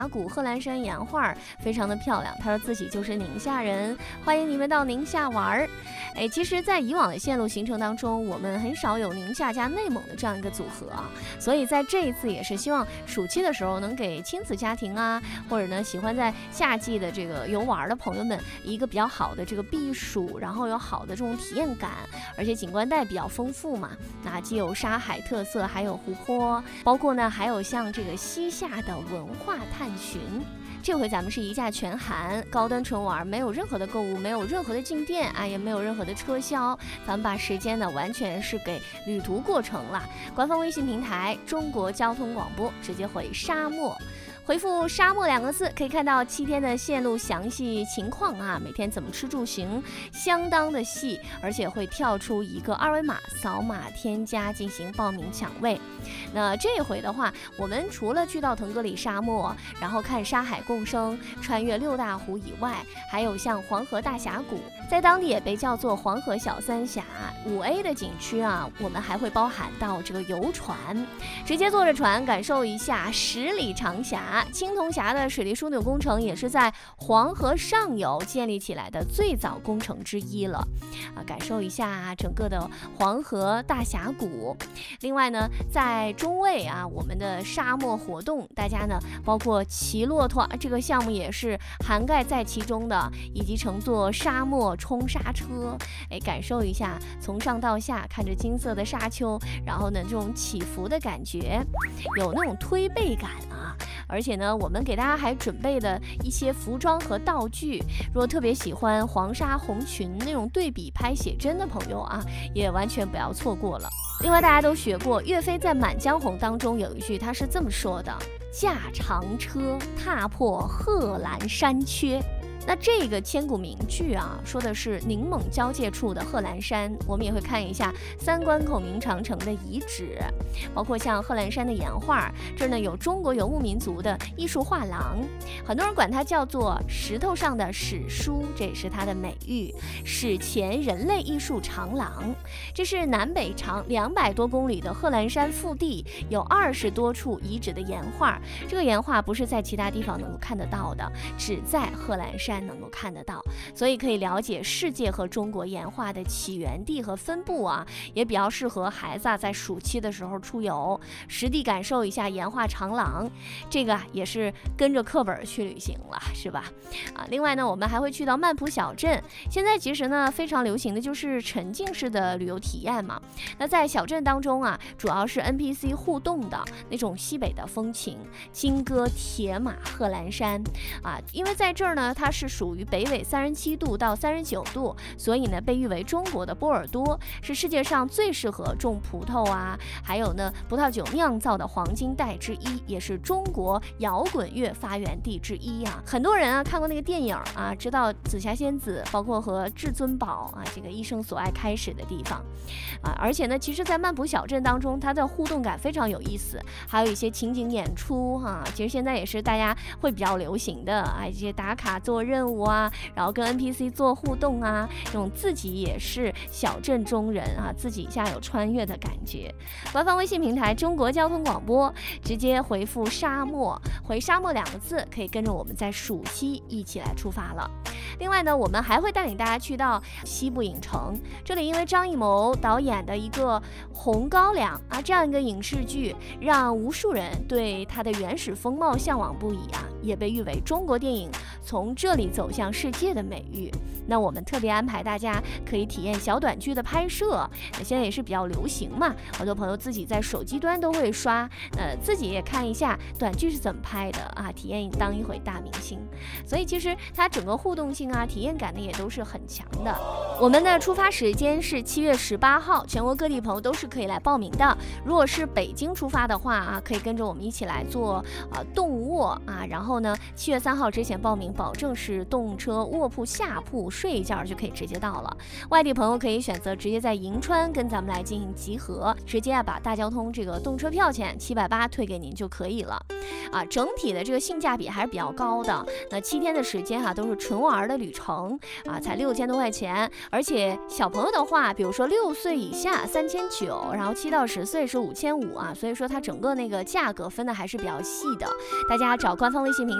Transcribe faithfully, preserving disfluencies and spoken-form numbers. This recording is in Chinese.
谷贺兰山岩画非常的漂亮，他说自己就是宁夏人，欢迎你们到宁夏玩。哎，其实在以往的线路行程当中，我们很少有宁夏加内蒙的这样一个组合啊，所以在这一次也是希望暑期的时候能给亲子家庭啊，或者呢喜欢在夏季的这个游玩的朋友们一个比较好的这个避暑，然后有好的这种体验感，而且景观带比较丰富嘛，那既有沙海特色，还有湖泊，包括呢还有像这个西夏的文化探寻。这回咱们是一价全含，高端纯玩，没有任何的购物，没有任何的进店啊，也没有任何的车销，咱们把时间呢完全是给旅途过程了。官方微信平台中国交通广播，直接回沙漠，回复沙漠两个字，可以看到七天的线路详细情况啊，每天怎么吃住行相当的细，而且会跳出一个二维码，扫码添加进行报名抢位。那这回的话，我们除了去到腾格里沙漠，然后看沙海共生，穿越六大湖以外，还有像黄河大峡谷，在当地也被叫做黄河小三峡。五 A 的景区啊，我们还会包含到这个游船，直接坐着船感受一下十里长峡。青铜峡的水利枢纽工程也是在黄河上游建立起来的最早工程之一了啊，感受一下整个的黄河大峡谷。另外呢，在中卫啊，我们的沙漠活动，大家呢包括骑骆驼这个项目也是涵盖在其中的，以及乘坐沙漠冲沙车，哎，感受一下从上到下看着金色的沙丘，然后呢这种起伏的感觉，有那种推背感啊。而且呢，我们给大家还准备的一些服装和道具，如果特别喜欢黄纱红裙那种对比拍写真的朋友啊，也完全不要错过了。另外大家都学过，岳飞在《满江红》当中有一句，他是这么说的：驾长车，踏破贺兰山缺。那这个千古名句啊，说的是宁蒙交界处的贺兰山。我们也会看一下三关口明长城的遗址，包括像贺兰山的岩画，这儿呢有中国游牧民族的艺术画廊，很多人管它叫做石头上的史书，这也是它的美誉，史前人类艺术长廊。这是南北长两百多公里的贺兰山腹地，有二十多处遗址的岩画，这个岩画不是在其他地方能够看得到的，只在贺兰山能够看得到，所以可以了解世界和中国岩画的起源地和分布啊，也比较适合孩子啊在暑期的时候出游，实地感受一下岩画长廊，这个也是跟着课本去旅行了，是吧？啊，另外呢，我们还会去到曼普小镇，现在其实呢非常流行的就是沉浸式的旅游体验嘛。那在小镇当中啊，主要是 N P C 互动的那种西北的风情，金戈铁马贺兰山啊，因为在这儿呢，它是是属于北纬三十七度到三十九度，所以呢被誉为中国的波尔多，是世界上最适合种葡萄啊，还有呢葡萄酒酿造的黄金带之一，也是中国摇滚乐发源地之一啊。很多人啊看过那个电影啊，知道紫霞仙子，包括和至尊宝啊这个一生所爱开始的地方啊。而且呢，其实在曼普小镇当中，它的互动感非常有意思，还有一些情景演出哈、啊。其实现在也是大家会比较流行的啊，一些打卡做任务啊，然后跟 N P C 做互动啊，这种自己也是小镇中人啊，自己一下有穿越的感觉。官方微信平台中国交通广播，直接回复沙漠，回沙漠两个字，可以跟着我们在暑期一起来出发了。另外呢，我们还会带领大家去到西部影城，这里因为张艺谋导演的一个《红高粱》啊这样一个影视剧，让无数人对它的原始风貌向往不已啊，也被誉为中国电影从这里走向世界的美誉。那我们特别安排大家可以体验小短剧的拍摄，那现在也是比较流行嘛，很多朋友自己在手机端都会刷，呃，自己也看一下短剧是怎么拍的啊，体验当一回大明星。所以其实它整个互动性啊，体验感呢也都是很强的。我们的出发时间是七月十八号，全国各地朋友都是可以来报名的。如果是北京出发的话啊，可以跟着我们一起来做啊动卧啊，然后呢，七月三号之前报名，保证是动车卧铺下铺睡一觉就可以直接到了。外地朋友可以选择直接在银川跟咱们来进行集合，直接啊把大交通这个动车票钱七百八退给您就可以了。啊，整体的这个性价比还是比较高的。那七天的时间哈、啊，都是纯玩的旅程啊，才六千多块钱。而且小朋友的话，比如说六岁以下三千九，然后七到十岁是五千五啊，所以说它整个那个价格分的还是比较细的。大家找官方微信平